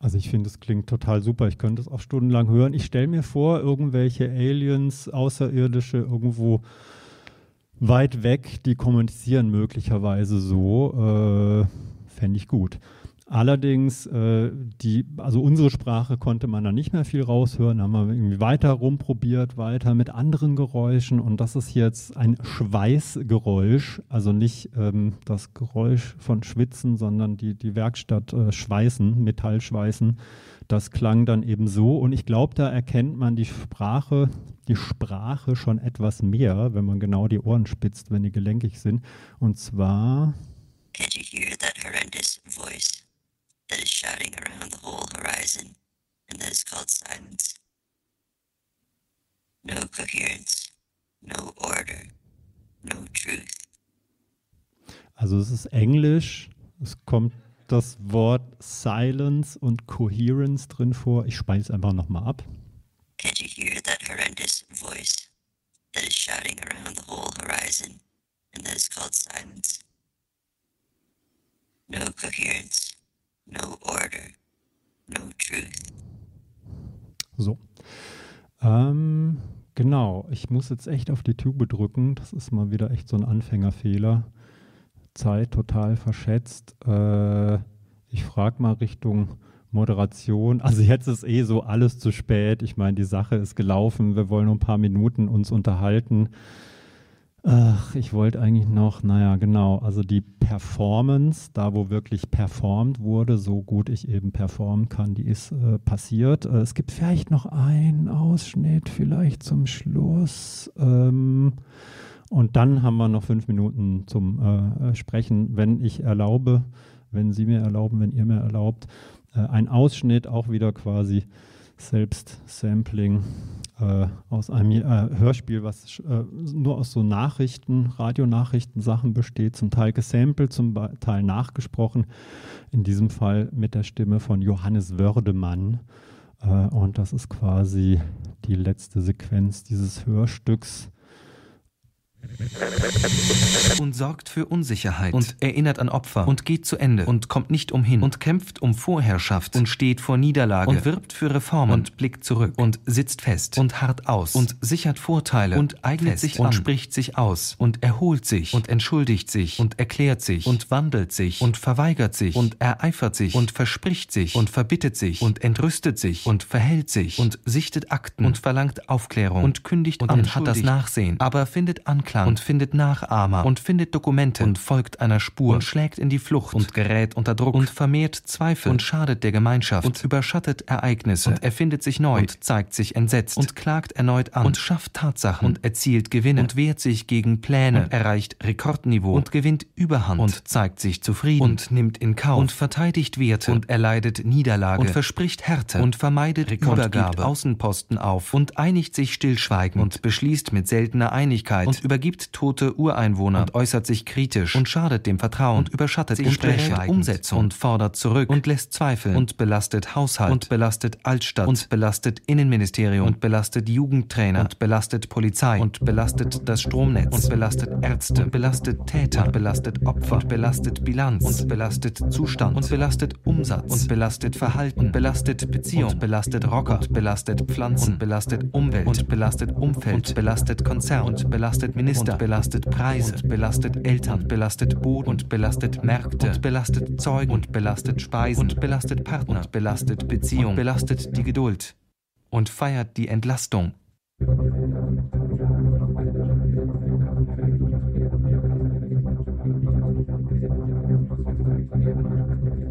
Also ich finde, es klingt total super. Ich könnte es auch stundenlang hören. Ich stelle mir vor, irgendwelche Aliens, Außerirdische irgendwo weit weg, die kommunizieren möglicherweise so. Fände ich gut. Allerdings, also unsere Sprache konnte man da nicht mehr viel raushören. Da haben wir irgendwie weiter rumprobiert, weiter mit anderen Geräuschen. Und das ist jetzt ein Schweißgeräusch. Also nicht das Geräusch von Schwitzen, sondern die Werkstatt Schweißen, Metallschweißen. Das klang dann eben so. Und ich glaube, da erkennt man die Sprache schon etwas mehr, wenn man genau die Ohren spitzt, wenn die gelenkig sind. Und zwar... Can't you hear that horrendous voice that is shouting around the whole horizon, and that is called silence? No coherence, no order, no truth. Also es ist Englisch, es kommt das Wort Silence und Coherence drin vor. Ich speise es einfach nochmal ab. Can't you hear that horrendous voice that is shouting around the whole horizon, and that is called silence? No coherence, no order, no truth. So. Genau, ich muss jetzt echt auf die Tube drücken. Das ist mal wieder echt so ein Anfängerfehler. Zeit total verschätzt. Ich frage mal Richtung Moderation. Also jetzt ist so alles zu spät. Ich meine, die Sache ist gelaufen. Wir wollen nur ein paar Minuten uns unterhalten. Ach, ich wollte eigentlich noch, also die Performance, da wo wirklich performt wurde, so gut ich eben performen kann, die ist passiert. Es gibt vielleicht noch einen Ausschnitt, vielleicht zum Schluss. Und dann haben wir noch 5 Minuten zum Sprechen, wenn ich erlaube, wenn Sie mir erlauben, wenn ihr mir erlaubt. Ein Ausschnitt, auch wieder quasi Selbst-Sampling aus einem Hörspiel, was nur aus so Nachrichten, Radionachrichten-Sachen besteht, zum Teil gesampelt, zum Teil nachgesprochen, in diesem Fall mit der Stimme von Johannes Wördemann. Und das ist quasi die letzte Sequenz dieses Hörstücks. Und sorgt für Unsicherheit und erinnert an Opfer und geht zu Ende und kommt nicht umhin und kämpft um Vorherrschaft und steht vor Niederlage und wirbt für Reformen und blickt zurück und sitzt fest und harrt aus und sichert Vorteile und eignet sich und spricht sich aus und erholt sich und entschuldigt sich und erklärt sich und wandelt sich und verweigert sich und ereifert sich und verspricht sich und verbittet sich und entrüstet sich und verhält sich und sichtet Akten und verlangt Aufklärung und kündigt an und hat das Nachsehen, aber findet Anklang und findet Nachahmer und findet Dokumente und folgt einer Spur und schlägt in die Flucht und gerät unter Druck und vermehrt Zweifel und schadet der Gemeinschaft und überschattet Ereignisse und erfindet sich neu und zeigt sich entsetzt und klagt erneut an und schafft Tatsachen und erzielt Gewinne und wehrt sich gegen Pläne und erreicht Rekordniveau und gewinnt Überhand und zeigt sich zufrieden und nimmt in Kauf und verteidigt Werte und erleidet Niederlage und verspricht Härte und vermeidet Übergabe, gibt Außenposten auf und einigt sich stillschweigend und beschließt mit seltener Einigkeit und übergibt tote Ureinwohner und äußert sich kritisch und schadet dem Vertrauen und überschattet Gespräche, Umsetzung und fordert zurück und lässt zweifeln und belastet Haushalt und belastet Altstadt und belastet Innenministerium und belastet Jugendtrainer und belastet Polizei und belastet das Stromnetz und belastet Ärzte und belastet Täter und belastet Opfer und belastet Bilanz und belastet Zustand und belastet Umsatz und belastet Verhalten und belastet Beziehung und belastet Rocker und belastet Pflanzen und belastet Umwelt und belastet Umfeld und belastet Konzern und belastet Minister und belastet Preise und belastet Eltern und belastet Boden und belastet Märkte und belastet Zeugen und belastet Speisen und belastet Partner und belastet Beziehung und belastet die Geduld und feiert die Entlastung.